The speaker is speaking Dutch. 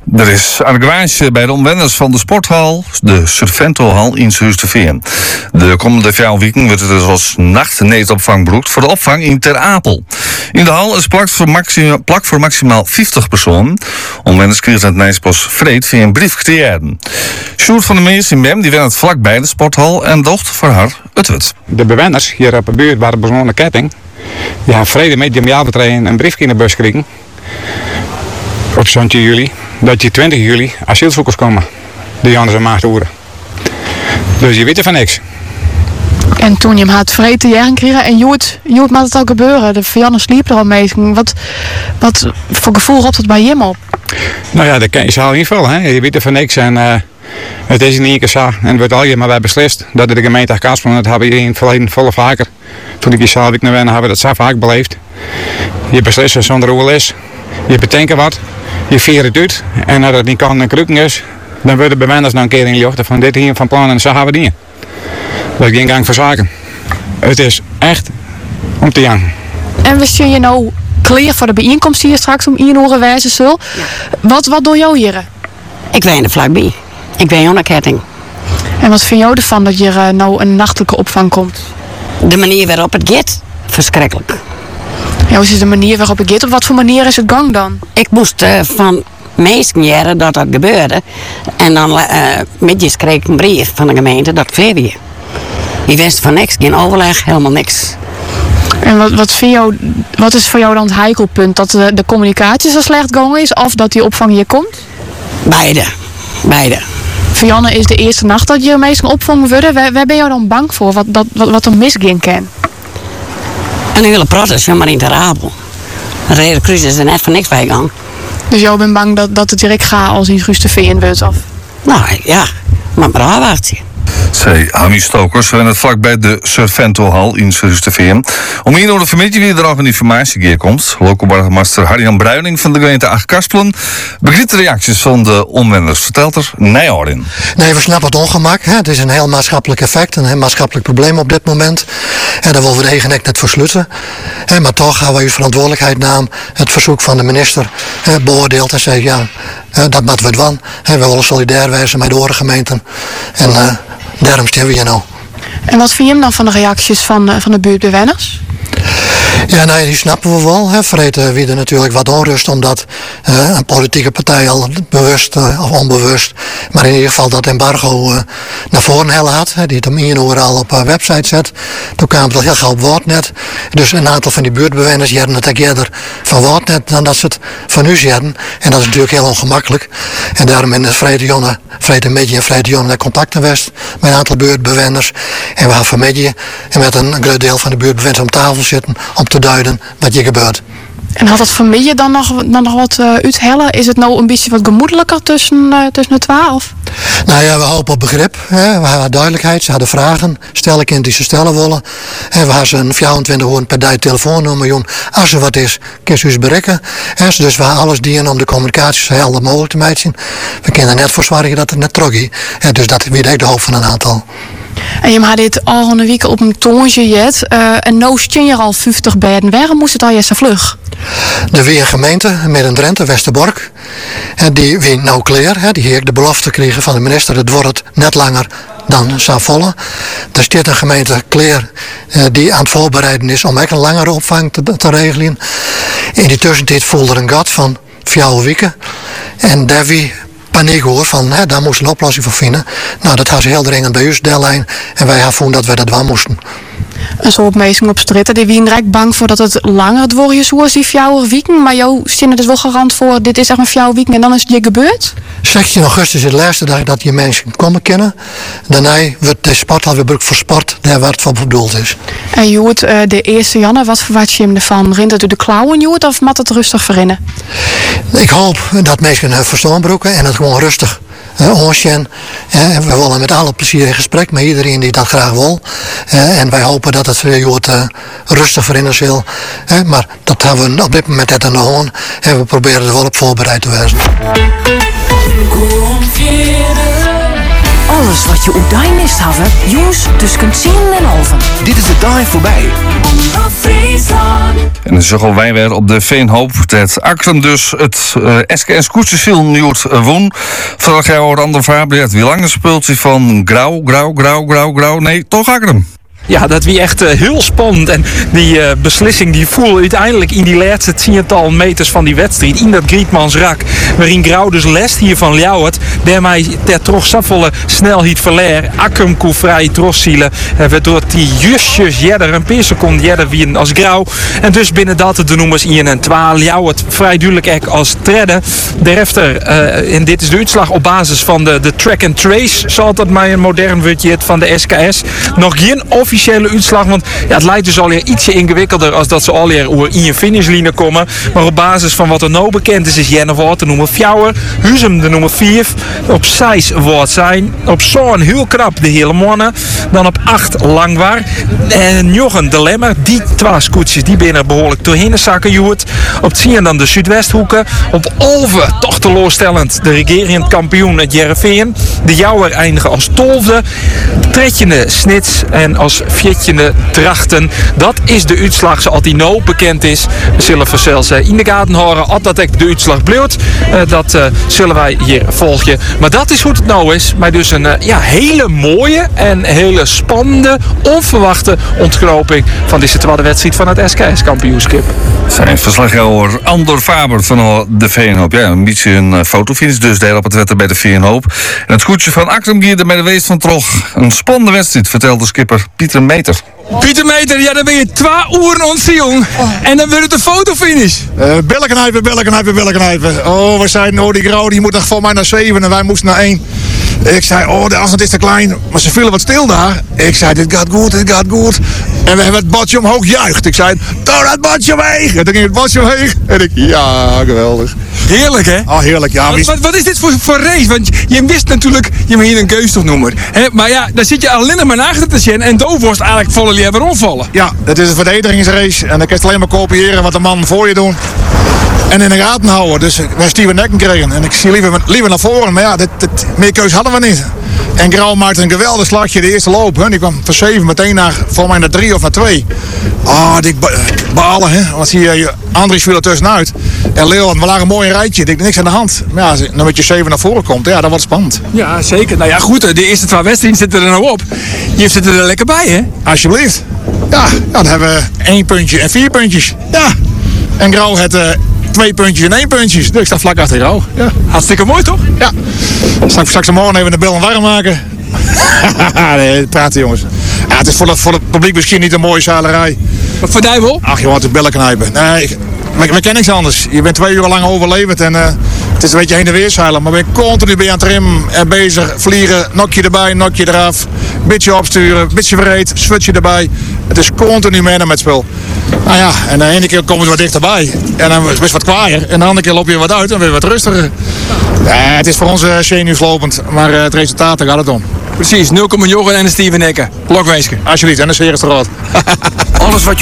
Er is argwaansje bij de omwoners van de sporthal, de Serventohal in Zusterveen. De komende 4 weken wordt er als nachtneetopvang beroekt voor de opvang in Ter Apel. In de hal is plak voor maximaal 50 personen. Omwoners krijgen het meest pas vreed via een brief creëren. Sjoerd van der Meers in Bem, die woont vlakbij de sporthal en docht voor haar het wet. De bewoners hier op de buurt waar de bezonnen ketting, die hebben vrede met die betrein een briefje in de bus kregen. Op 20 juli, dat je 20 juli asielzoekers komen. Die Jannes en Maagd oeren. Dus je weet er van niks. En toen je hem had vrede te jaren kregen en Joet moet het al gebeuren. De Jannes sliep er al mee. Wat voor gevoel roept het bij hem op? Nou ja, dat kan je zo invullen. Hè? Je weet er van niks. En het is in één keer zo. En het wordt al je maar bij beslist. Dat de gemeente Kaaspel, dat hebben we in het verleden volle vaker. Toen ik hier zelf naar ben, hebben we dat zo vaak beleefd. Je beslist zonder hoe is. Je bedenkt wat. Je veert het uit. En als het niet kan en krukken is, dan worden de bewoners nog een keer in de jochten van dit hier van plan en zo gaan we dingen. Dat is geen gang voor zaken. Het is echt om te jangen. En we zien je nou klaar voor de bijeenkomst hier straks om 1 uur wijzen zul. Ja. Wat doe jou hier? Ik woon er vlakbij. Ik woon onder ketting. En wat vind jou ervan dat hier nou een nachtelijke opvang komt? De manier waarop het gaat, verschrikkelijk. Ja, hoe is de manier waarop het gaat? Op wat voor manier is het gang dan? Ik moest van meesten jaren dat gebeurde. En dan middags kreeg ik een brief van de gemeente dat kleerde je. Je wist van niks, geen overleg, helemaal niks. En wat is voor jou dan het heikelpunt? Dat de communicatie zo slecht gegaan is of dat die opvang hier komt? Beide. Voor Janne is de eerste nacht dat je meestal opvangen worden. Waar ben je dan bang voor? Wat er misging kan? Een hele protest, maar in Ter Apel. De Rode Kruis is er net voor niks bij gegaan. Dus jij bent bang dat het direct gaat als in Zusterveen wordt af? Nou ja, maar afwachten. Zij Hami Stokers zijn het vlakbij de Serventohal in Zusterveen. Om 1 uur vanmiddag wie er nog een informatie komt. Lokale burgemeester Harjan Bruining van de gemeente Achtkarspelen begrijpt de reacties van de omwoners. Vertelt er Nijhoorn. Nee, we snappen het ongemak. Hè. Het is een heel maatschappelijk effect, een heel maatschappelijk probleem op dit moment. En daar willen we de eigen nek net voor sluiten. Maar toch gaan we uw verantwoordelijkheid namen het verzoek van de minister beoordeeld en zei ja, dat moeten we doen. We willen solidair wezen met de andere gemeenten. En daarom stemmen we hier nou. En wat vind je dan van de reacties van de buurtbewoners? Ja, nou, die snappen we wel. Vreet wie er natuurlijk wat onrust omdat een politieke partij al bewust of onbewust, maar in ieder geval dat embargo naar voren hellen had. Die het om 1 uur al op haar website zet. Toen kwam het al heel gauw op Woordnet. Dus een aantal van die buurtbewoners hadden het ook eerder van Woordnet dan dat ze het van u hadden. En dat is natuurlijk heel ongemakkelijk. En daarom in de Vrede Medje en Vrede Jonne contacten west met een aantal buurtbewoners. En we gaan vanmiddag en met een groot deel van de buurtbewoners om tafel zitten om te duiden wat hier gebeurt. En had dat familie dan nog wat uithellen? Is het nou een beetje wat gemoedelijker tussen de 12? Nou ja, we hopen op begrip. Hè. We hebben duidelijkheid. Ze hadden vragen. Stellen kind die ze stellen willen. En we hebben een 24 uur per dag telefoonnummer. Als er wat is, kun je ze bereiken. Dus we hebben alles dienen om de communicatie zo helder mogelijk te maken. We kunnen er net voor zorgen dat het net terug is. Dus dat is weer de hoop van een aantal. En je had dit al een week op een toontje jet. En nu staan je al 50 bedden. Waarom moest het al je zo vlug? De weer gemeente, Midden-Drenthe, Westerbork. En die wie nou klaar. Die heeft de belofte gekregen van de minister. Het wordt net langer dan zou volgen. Er staat een gemeente klaar die aan het voorbereiden is om echt een langere opvang te regelen. In die tussentijd voelde er een gat van 4 weken. En daar wie paniek hoor van daar moest een oplossing voor vinden. Nou, dat had ze heel dringend bij ons deadline. En wij hebben gevonden dat we dat wel moesten. Een soort mensen op stritten, die waren direct bang voor dat het langer het wordt zoals die 4 weken. Maar jou stond er dus wel garant voor, dit is echt een 4 weken en dan is het je gebeurd? 16 augustus is de laatste dag dat je mensen komen kennen. Daarna wordt de sporthal weer gebruikt voor sport, daar waar het voor bedoeld is. En Joet, de 1 januari, wat verwacht je hem ervan? Rint het door de klauwen, Joet, of mat het rustig verinnen? Ik hoop dat mensen hun verstand broeken en het gewoon rustig onsjen. We willen met alle plezier in gesprek met iedereen die dat graag wil. En wij hopen dat het rustig verinnen zal. Maar dat hebben we op dit moment net aan de hand. En we proberen er wel op voorbereid te wezen. Alles wat je uit mist hebben, jongens, tussen 10 en 11. Dit is de dag voorbij. En dan zeggen wij weer op de Veenhoop dat Akrum dus het SKS Koetsensiel nieuws won. Vorig jaar hoorde Ander Faber wie lang speelt hij van grauw. Nee, toch Akrum. Ja, dat wie echt heel spannend. En die beslissing die voelde uiteindelijk in die laatste 10-tal meters van die wedstrijd. In dat Grietmansrak. Waarin Grauw dus lest hier van Ljouwert. Daarmee ter toch zoveel snelheid verleer. Akkum koe vrij trossielen. En door die justjes jedder een paar seconden jedder wie als Grauw. En dus binnen dat de nummers 1 en 2. Ljouwert vrij duidelijk ook als tredde. Daarefter, en dit is de uitslag op basis van de track and trace. Zal dat maar een modern woordje van de SKS. Nog geen officiële uitslag, want ja, het lijkt dus alweer ietsje ingewikkelder als dat ze alweer in je finishline komen. Maar op basis van wat er nou bekend is Jennevoort de nummer 4, Huzum de nummer 5, op 6 wordt zijn, op zo'n heel knap de hele mannen, dan op 8 Langwaar en Jochen de Lemmer, die 2 scootjes die binnen behoorlijk doorheen zakken joert. Op 10 dan de Zuidwesthoeken, op 11 toch teleurstellend de regerend kampioen het Jereveen, de Jouwer eindigen als 12e, Tretjende Snits en als 14e Drachten. Dat is de uitslag zoals die nou bekend is. We zullen vanzelfs in de gaten horen als dat de uitslag blijft. Dat zullen wij hier volgen. Maar dat is hoe het nou is. Maar dus een hele mooie en hele spannende, onverwachte ontknoping van deze tweede wedstrijd van het SKS-kampioenschap. Zijn verslaghouder Ander Faber van de Veenhoop. Ja, een beetje een fotofinish dus daar op het wetter bij de Veenhoop. En het scootje van Akrum Gier met de wees van Trog. Een spannende wedstrijd, vertelt de skipper Pieter Meter. Pieter Meter, ja, dan ben je 2 uur ontziel. En dan wordt het een fotofinish. Belkenhijpen. Oh, we zeiden, die Grauw die moet nog voor mij naar 7 en wij moesten naar 1. Ik zei, de afstand is te klein, maar ze vielen wat stil daar. Ik zei, dit gaat goed. En we hebben het badje omhoog juicht. Ik zei, doe dat badje omheen. En toen ging het badje omheen. En ik, ja, geweldig. Heerlijk, hè? Oh, heerlijk, ja. Wat is dit voor race? Want je wist natuurlijk, je moet hier een keusnoemer. Maar ja, daar zit je alleen nog maar achter te zien en doofworst eigenlijk volle liever omvallen. Ja, het is een verdedigingsrace en dan kun je alleen maar kopiëren wat de man voor je doet. En in de gaten houden. Dus wij Steven Nekken kregen. En ik zie liever naar voren. Maar ja, meer keus hadden we niet. En Grauw maakte een geweldig slagje de eerste loop. Hè. Die kwam van 7 meteen naar 3 of naar 2. Die balen, hè. Want zie je, Andries viel er tussenuit. En Leeuwen, we lagen een mooi rijtje. Ik niks aan de hand. Maar ja, als nummertje 7 naar voren komt, ja, dat wordt spannend. Ja, zeker. Nou ja, goed. De eerste 2 wedstrijden zitten er nou op. Je zit er lekker bij, hè? Alsjeblieft. Ja, dan hebben we 1 puntje en 4 puntjes. Ja. En Grauw had 2 puntjes en 1 puntje. Dus ik sta vlak achter Grauw. Ja. Hartstikke mooi, toch? Ja. Straks morgen even de bel warm maken. Nee, praten jongens. Ja, het is voor het publiek misschien niet een mooie zalerij. Wat voor duivel? Ach, je hoort de billen knijpen. Nee, we kennen niks anders. Je bent 2 uur lang overlevend en het is een beetje heen en weer zeilen. Maar ben je continu aan het trimmen en bezig. Vliegen, nokje erbij, nokje eraf. Beetje opsturen, beetje vreed, switchje erbij. Het is continu mee met het spul. Nou ja, en de ene keer komen ze wat dichterbij. En dan is het wat kwaaier. En de andere keer loop je wat uit en weer wat rustiger. Ja, het is voor ons zenuwslopend. Maar het resultaat, daar gaat het om. Precies, 0,9 en de Steven Nekken. Blokweesken. Alsjeblieft, en de sfeer is te groot. Alles wat